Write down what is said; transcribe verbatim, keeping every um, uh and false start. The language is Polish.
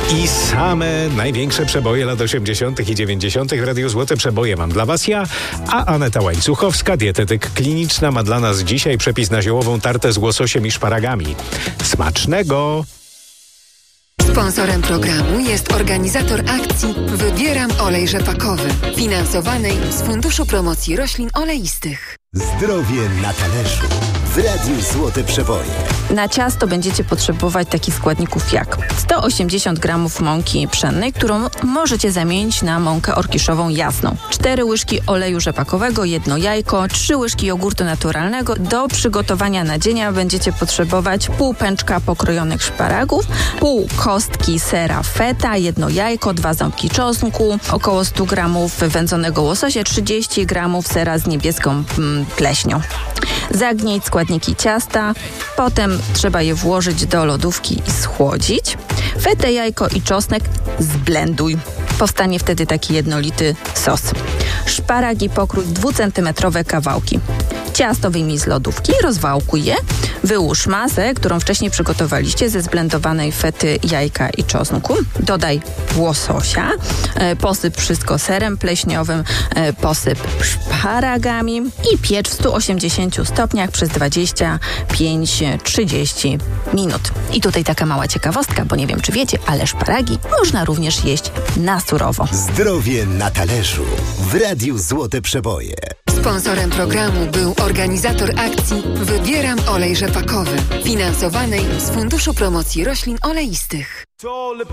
I same największe przeboje lat osiemdziesiątych i dziewięćdziesiątych w Radiu Złote Przeboje mam dla Was ja, a Aneta Łańcuchowska, dietetyk kliniczna, ma dla nas dzisiaj przepis na ziołową tartę z łososiem i szparagami. Smacznego! Sponsorem programu jest organizator akcji Wybieram olej rzepakowy, finansowanej z Funduszu Promocji Roślin Oleistych. Zdrowie na talerzu w Radiu Złote Przeboje. Na ciasto będziecie potrzebować takich składników jak sto osiemdziesiąt gramów mąki pszennej, którą możecie zamienić na mąkę orkiszową jasną, cztery łyżki oleju rzepakowego, jedno jajko, trzy łyżki jogurtu naturalnego. Do przygotowania nadzienia będziecie potrzebować pół pęczka pokrojonych szparagów, pół kostki sera feta, jedno jajko, dwa ząbki czosnku, około sto gramów wędzonego łososia, trzydzieści gramów sera z niebieską mm, pleśnią. Zagnieć składniki ciasta, potem trzeba je włożyć do lodówki i schłodzić. Fetę, jajko i czosnek zblenduj. Powstanie wtedy taki jednolity sos. Szparagi pokrój w dwucentymetrowe kawałki. Ciasto wyjmij z lodówki, rozwałkuj je, wyłóż masę, którą wcześniej przygotowaliście ze zblendowanej fety, jajka i czosnku. Dodaj łososia, e, posyp wszystko serem pleśniowym, e, posyp szparagami i piecz w stu osiemdziesięciu stopniach przez dwadzieścia pięć do trzydziestu minut. I tutaj taka mała ciekawostka, bo nie wiem, czy wiecie, ale szparagi można również jeść na surowo. Zdrowie na talerzu w Radiu Złote Przeboje. Sponsorem programu był organizator akcji Wybieram olej rzepakowy, finansowanej z Funduszu Promocji Roślin Oleistych.